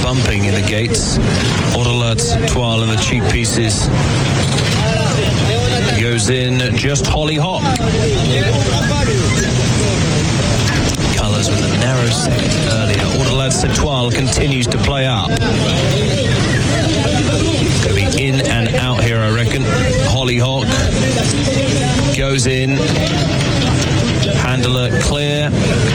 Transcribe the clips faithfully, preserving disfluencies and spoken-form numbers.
bumping in the gates. Autolat Toile in the cheek pieces. Goes in just Hollyhock. Colours with a narrow second earlier. Autolat Toile continues to play up. Going to be in and out here, I reckon. Hollyhock goes in. Handler clear.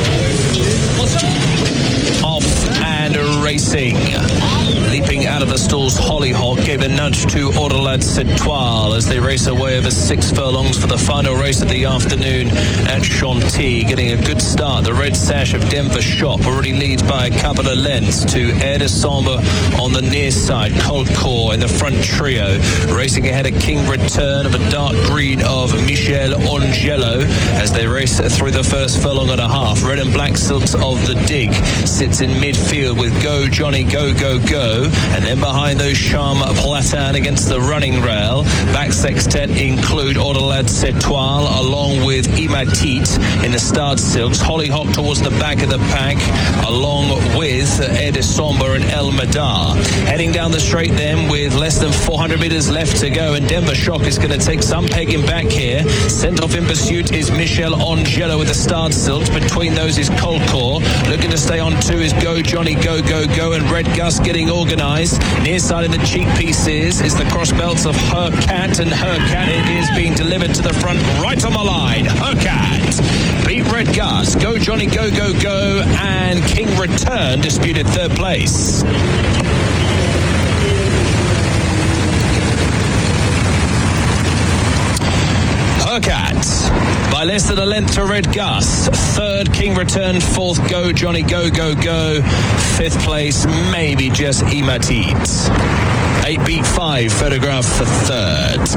Off and racing. Leaping out of the stalls, Hollyhock gave a nudge to Autolat Toile as they race away over six furlongs for the final race of the afternoon at Chantilly. Getting a good start. The red sash of Denver Shop already leads by a couple of lengths to Air December on the near side. Cold Core in the front trio. Racing ahead of King Return of a dark green of Michel Angelo as they race through the first furlong and a half. Red and black silks of the Dig sits in midfield with Go Johnny Go Go Go. And then behind those, Charme Platin against the running rail. Back sextet include Autolat Toile along with Imatit in the starred silks. Hollyhock towards the back of the pack along with Air December and El Madar. Heading down the straight then with less than four hundred metres left to go, and Denver Shock is going to take some pegging back here. Sent off in pursuit is Michel Angelo with the starred silks. Between those is Cold Core. Looking to stay on two is Go Johnny Go Go Go, and Red Gus getting organised. Near side in the cheek pieces is the cross belts of Her Cat, and Her Cat it is being delivered to the front right on the line. Her Cat beat Red Gus. Go Johnny Go Go Go and King Return disputed third place. Her Cat by less than a length to Red Gus. Third, King Return. Fourth, Go Johnny Go Go Go. Fifth place, maybe just Imatit. Eight beat five, photograph for third.